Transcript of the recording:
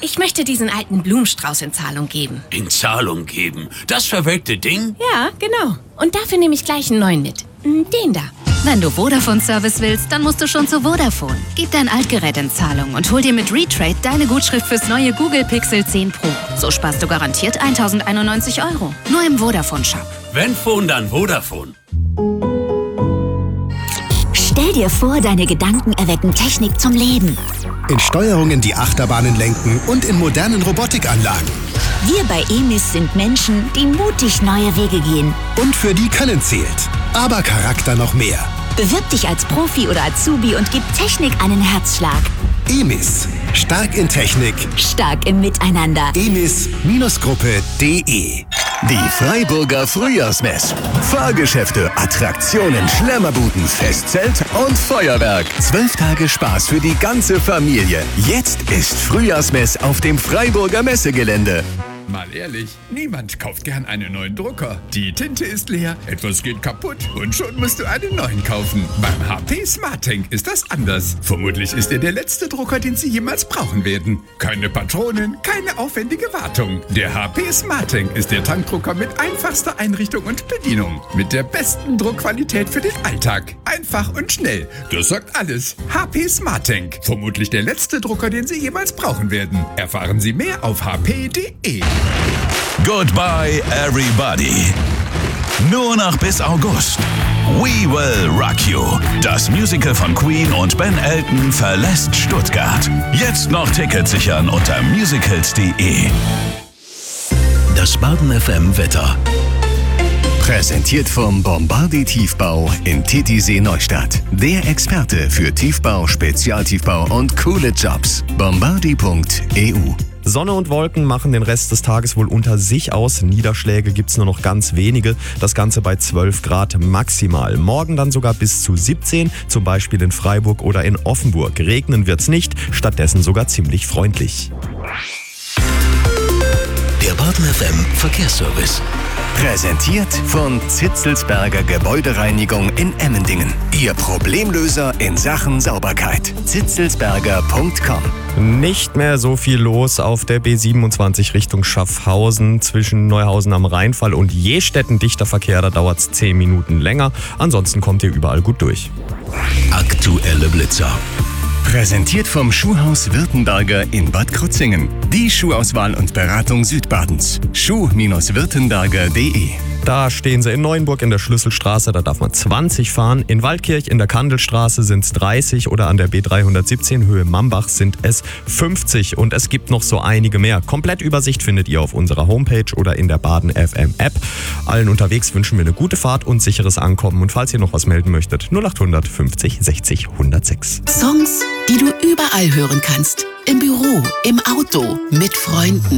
Ich möchte diesen alten Blumenstrauß in Zahlung geben. In Zahlung geben? Das verwelkte Ding? Ja, genau. Und dafür nehme ich gleich einen neuen mit. Den da. Wenn du Vodafone-Service willst, dann musst du schon zu Vodafone. Gib dein Altgerät in Zahlung und hol dir mit Retrade deine Gutschrift fürs neue Google Pixel 10 Pro. So sparst du garantiert 1.091 €. Nur im Vodafone-Shop. Wenn Phone, dann Vodafone. Stell dir vor, deine Gedanken erwecken Technik zum Leben. In Steuerungen, die Achterbahnen lenken und in modernen Robotikanlagen. Wir bei EMIS sind Menschen, die mutig neue Wege gehen. Und für die Können zählt. Aber Charakter noch mehr. Bewirb dich als Profi oder Azubi und gib Technik einen Herzschlag. EMIS. Stark in Technik. Stark im Miteinander. emis-gruppe.de. Die Freiburger Frühjahrsmess. Fahrgeschäfte, Attraktionen, Schlemmerbuden, Festzelt und Feuerwerk. 12 Tage Spaß für die ganze Familie. Jetzt ist Frühjahrsmess auf dem Freiburger Messegelände. Mal ehrlich, niemand kauft gern einen neuen Drucker. Die Tinte ist leer, etwas geht kaputt und schon musst du einen neuen kaufen. Beim HP SmartTank ist das anders. Vermutlich ist er der letzte Drucker, den Sie jemals brauchen werden. Keine Patronen, keine aufwendige Wartung. Der HP SmartTank ist der Tankdrucker mit einfachster Einrichtung und Bedienung. Mit der besten Druckqualität für den Alltag. Einfach und schnell. Das sagt alles. HP SmartTank. Vermutlich der letzte Drucker, den Sie jemals brauchen werden. Erfahren Sie mehr auf hp.de. Goodbye, everybody. Nur noch bis August. We Will Rock You. Das Musical von Queen und Ben Elton verlässt Stuttgart. Jetzt noch Tickets sichern unter musicals.de. Das Baden FM Wetter. Präsentiert vom Bombardier Tiefbau in Titisee Neustadt. Der Experte für Tiefbau, Spezialtiefbau und coole Jobs. Bombardier.eu. Sonne und Wolken machen den Rest des Tages wohl unter sich aus. Niederschläge gibt's nur noch ganz wenige. Das Ganze bei 12 Grad maximal. Morgen dann sogar bis zu 17, zum Beispiel in Freiburg oder in Offenburg. Regnen wird's nicht, stattdessen sogar ziemlich freundlich. Der Baden FM Verkehrsservice. Präsentiert von Zitzelsberger Gebäudereinigung in Emmendingen. Ihr Problemlöser in Sachen Sauberkeit. zitzelsberger.com. Nicht mehr so viel los auf der B27 Richtung Schaffhausen zwischen Neuhausen am Rheinfall und Jestetten. Dichter Verkehr, da dauert's 10 Minuten länger. Ansonsten kommt ihr überall gut durch. Aktuelle Blitzer. Präsentiert vom Schuhhaus Württemberger in Bad Krozingen. Die Schuhauswahl und Beratung Südbadens. schuh-württemberger.de. Da stehen sie in Neuenburg in der Schlüsselstraße, da darf man 20 fahren. In Waldkirch in der Kandelstraße sind es 30 oder an der B317 Höhe Mambach sind es 50. Und es gibt noch so einige mehr. Komplettübersicht findet ihr auf unserer Homepage oder in der Baden FM App. Allen unterwegs wünschen wir eine gute Fahrt und sicheres Ankommen. Und falls ihr noch was melden möchtet, 0800 50 60 106. Songs, die du überall hören kannst. Im Büro, im Auto, mit Freunden.